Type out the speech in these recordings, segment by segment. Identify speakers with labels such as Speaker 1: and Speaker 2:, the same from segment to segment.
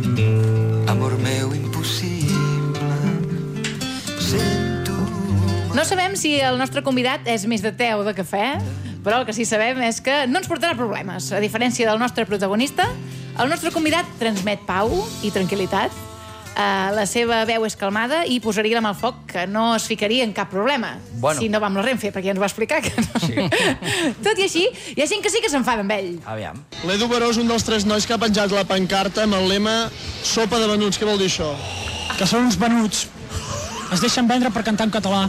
Speaker 1: amor meu impossible, sento...
Speaker 2: No sabem si el nostre convidat és més de te o de cafè, però el que sí sabem és que no ens portarà problemes. A diferència del nostre protagonista, el nostre convidat transmet pau i tranquil·litat. La seva veu és calmada i posaria la mà al foc, que no es ficaria en cap problema. Si no va amb la Renfe, perquè ja ens va explicar que no. Sí. Tot i així, hi ha gent que sí que s'enfada amb ell.
Speaker 3: Aviam.
Speaker 4: L'Edu Baró és un dels 3 nois que ha penjat la pancarta amb el lema sopa de venuts. Què vol dir això?
Speaker 5: Que són uns venuts. Es deixen vendre per cantar en català.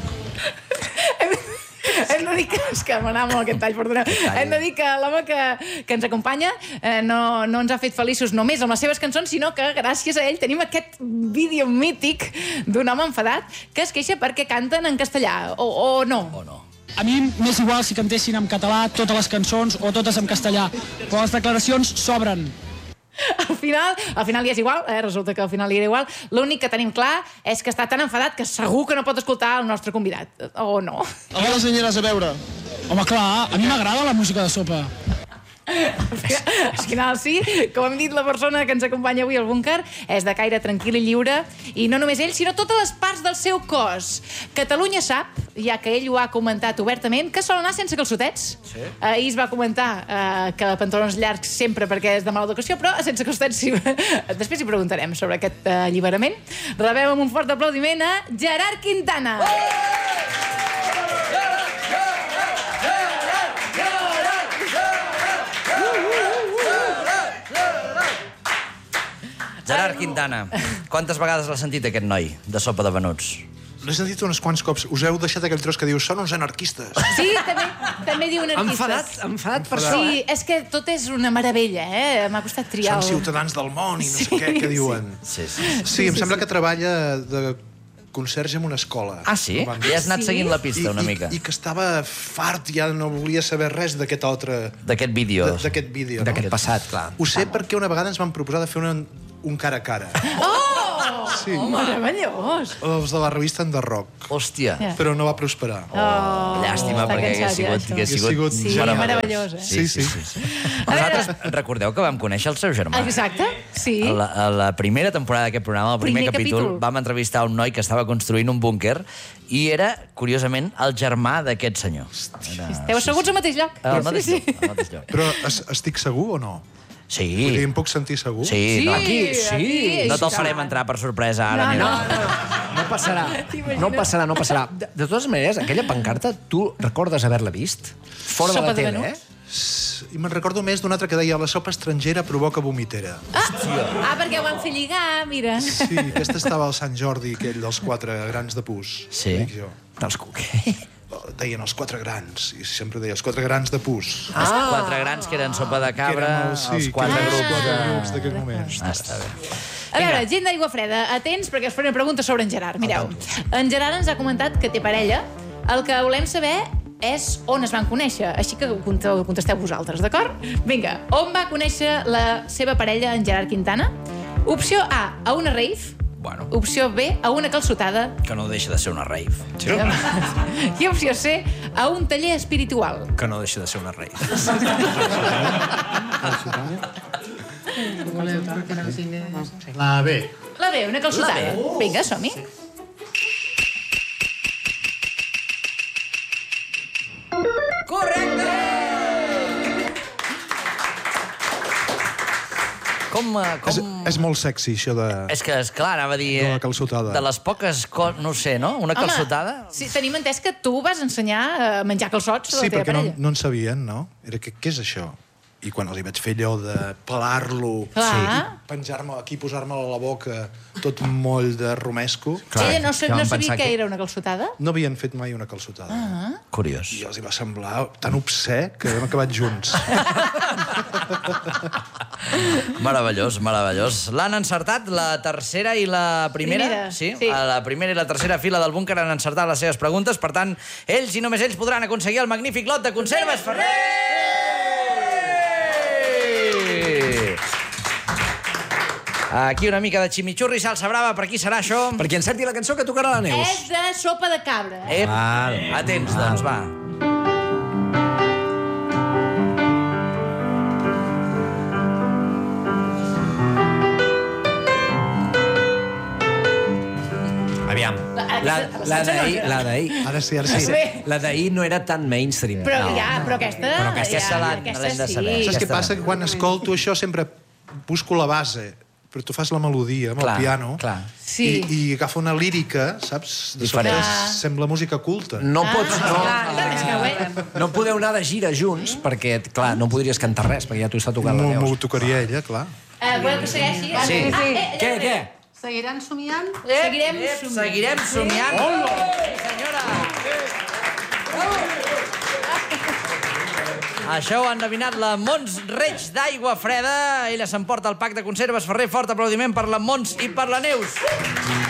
Speaker 2: Hem de dir que... És que m'anava molt aquest tall, perdoneu. Hem de dir que l'home que ens acompanya no ens ha fet feliços només amb les seves cançons, sinó que gràcies a ell tenim aquest vídeo mític d'un home enfadat que es queixa perquè canten en castellà, o no.
Speaker 5: A mi m'és igual si cantessin en català totes les cançons o totes en castellà, però les declaracions sobren.
Speaker 2: Al final ja és igual, resulta que al final li era igual. L'únic que tenim clar és que està tan enfadat que segur que no pot escoltar el nostre convidat. O no.
Speaker 4: A les aniràs a veure?
Speaker 5: Home, clar, a mi m'agrada la música de sopa.
Speaker 2: Al final sí, com hem dit, la persona que ens acompanya avui al búnquer és de caire tranquil i lliure, i no només ell, sinó totes les parts del seu cos. Catalunya sap, ja que ell ho ha comentat obertament, que sol anar sense calçotets. Sí. Ahir es va comentar que pantalons llargs sempre perquè és de mala educació, però sense calçotets sí. Després hi preguntarem sobre aquest alliberament. Rebem amb un fort aplaudiment a Gerard Quintana.
Speaker 3: Gerard Quintana, quantes vegades l'ha sentit aquest noi de sopa de venuts?
Speaker 6: L'he sentit uns quants cops. Us heu deixat aquell tros que diu són uns anarquistes.
Speaker 2: Sí, també diuen anarquistes.
Speaker 7: Enfadat per això.
Speaker 2: Sí, és que tot és una meravella, M'ha costat triar.
Speaker 6: Són ciutadans del món i no sé què diuen. Sí, em sembla que treballa de conserge en una escola.
Speaker 3: Ah, sí? Ja has anat seguint la pista una mica.
Speaker 6: I que estava fart, ja no volia saber res d'aquest altre...
Speaker 3: D'aquest vídeo.
Speaker 6: D'aquest vídeo.
Speaker 7: D'aquest passat, clar.
Speaker 6: Ho sé perquè una vegada ens van proposar de fer un cara a cara.
Speaker 2: Sí. Meravellós.
Speaker 6: Els de la revista en The Rock.
Speaker 3: Hòstia.
Speaker 6: Però no va prosperar.
Speaker 3: Llàstima, perquè hagués sigut
Speaker 2: meravellós.
Speaker 6: Sí.
Speaker 3: Vosaltres recordeu que vam conèixer el seu germà?
Speaker 2: Exacte, sí.
Speaker 3: A la primera temporada d'aquest programa, el primer capítol, vam entrevistar un noi que estava construint un búnquer i era, curiosament, el germà d'aquest senyor.
Speaker 2: Esteu asseguts al mateix lloc?
Speaker 3: Al mateix lloc.
Speaker 6: Però estic segur o no?
Speaker 3: Sí.
Speaker 6: Vull dir, em puc sentir segur?
Speaker 3: Sí.
Speaker 7: Aquí, sí.
Speaker 3: No te'l farem entrar per sorpresa ara.
Speaker 7: No passarà. No passarà. De totes maneres, aquella pancarta, tu recordes haver-la vist? Fora de la tele,
Speaker 6: I me'n recordo més d'un altre que deia la sopa estrangera provoca vomitera.
Speaker 2: Perquè ho van fer lligar, mira.
Speaker 6: Sí, aquesta estava al Sant Jordi, aquell dels 4 grans de pus.
Speaker 3: Sí.
Speaker 7: Dels cuquers.
Speaker 6: Deien els 4 grans, i sempre deia els 4 grans de pus.
Speaker 3: Els 4 grans que eren sopa de cabra, els 4 grups
Speaker 6: d'aquell moment.
Speaker 3: Està bé.
Speaker 2: A veure, gent d'aigua freda, atents perquè us faré una pregunta sobre en Gerard. Mireu, en Gerard ens ha comentat que té parella. El que volem saber és on es van conèixer, així que contesteu vosaltres, d'acord? Vinga, on va conèixer la seva parella, en Gerard Quintana? Opció A una rave. Opció B, a una calçotada.
Speaker 3: Que no deixa de ser una rave.
Speaker 2: I opció C, a un taller espiritual.
Speaker 7: Que no deixa de ser una rave.
Speaker 4: La B.
Speaker 2: La B, una calçotada. Vinga, som-hi.
Speaker 3: Correcte!
Speaker 6: És molt sexy, això de...
Speaker 3: És que, esclar, anava a dir...
Speaker 6: De la calçotada.
Speaker 3: De les poques coses... No ho sé, no? Una calçotada?
Speaker 2: Sí, tenim entès que tu vas ensenyar a menjar calçots a la teva parella.
Speaker 6: Sí, perquè no en sabien, no? Era què és això? I quan els hi vaig fer allò de pelar-lo, penjar-me aquí, posar-me-lo a la boca, tot un moll de romesco...
Speaker 2: Ella no sabia que era una calçotada?
Speaker 6: No havien fet mai una calçotada.
Speaker 3: Curiós.
Speaker 6: I els hi va semblar tan obscè que hem acabat junts.
Speaker 3: Meravellós, meravellós. L'han encertat la tercera i la primera? Sí, a la primera i la tercera fila del búnquer han encertat les seves preguntes. Per tant, ells i només ells podran aconseguir el magnífic lot de conserves Ferrer! Aquí una mica de ximichurri, salsa brava, per qui serà això?
Speaker 7: Per qui encerti la cançó que tocarà la Neus.
Speaker 2: És de sopa de cabra.
Speaker 3: Atents, doncs, va.
Speaker 7: aviam. La d'ahir...
Speaker 6: Ara sí, ara sí.
Speaker 7: La d'ahir no era tan mainstream.
Speaker 2: Però aquesta...
Speaker 3: Però aquesta l'hem de saber.
Speaker 6: Saps què passa? Que quan escolto això sempre busco la base, però tu fas la melodia amb el piano i agafa una lírica, saps? De sobte sembla música culta.
Speaker 7: No pots... No podeu anar de gira junts, perquè, clar, no podries cantar res, perquè ja t'ho està tocant la veus.
Speaker 6: M'ho tocaria ella, clar.
Speaker 2: Voleu que segueixi?
Speaker 7: Sí. Què?
Speaker 2: Seguiran somiant?
Speaker 3: Seguirem somiant. Sí, senyora. Això ho ha endevinat la Mons Reig d'Aigua Freda. Ella s'emporta el pack de conserves Ferrer. Fort aplaudiment per la Mons i per la Neus.